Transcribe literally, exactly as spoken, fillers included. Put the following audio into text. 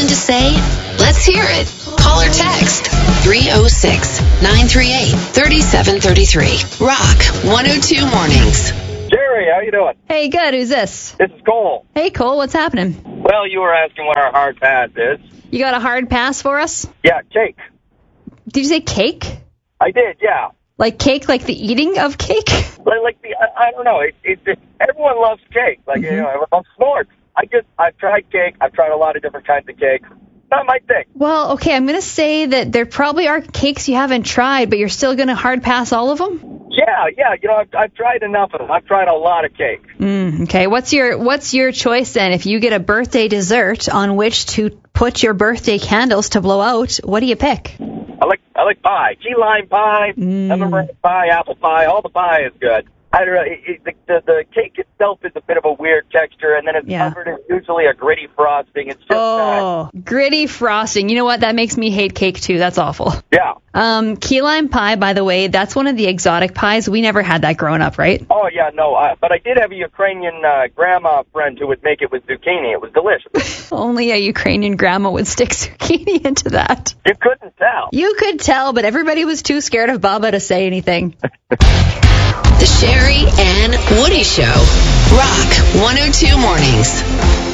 something to say? Let's hear it. Call or text three oh six, nine three eight, three seven three three. Rock one oh two Mornings. Jerry, how you doing? Hey, good. Who's this? This is Cole. Hey, Cole. What's happening? Well, you were asking what our hard pass is. You got a hard pass for us? Yeah, cake. Did you say cake? I did, yeah. Like cake, like the eating of cake? Like, like the, I, I don't know. It, it, it, everyone loves cake. Like, mm-hmm. you know, everyone loves s'mores. I just, I've tried cake. I've tried a lot of different kinds of cake. Not my thing. Well, okay, I'm going to say that there probably are cakes you haven't tried, but you're still going to hard pass all of them? Yeah, yeah. You know, I've, I've tried enough of them. I've tried a lot of cake. Mm, okay, what's your what's your choice then? If you get a birthday dessert on which to put your birthday candles to blow out, what do you pick? I like I like pie. Key lime pie, mm. peppermint pie, apple pie. All the pie is good. I don't know. It, it, the, the, the cake itself is a bit of a weird texture, and then it's yeah. covered in usually a gritty frosting. It's just oh, not... gritty frosting. You know what? That makes me hate cake too. That's awful. Yeah. Um, key lime pie, by the way, that's one of the exotic pies. We never had that growing up, right? Oh yeah, no. Uh, but I did have a Ukrainian uh, grandma friend who would make it with zucchini. It was delicious. Only a Ukrainian grandma would stick zucchini into that. You couldn't tell. You could tell, but everybody was too scared of Baba to say anything. The Sherry and Woody Show. Rock one oh two Mornings.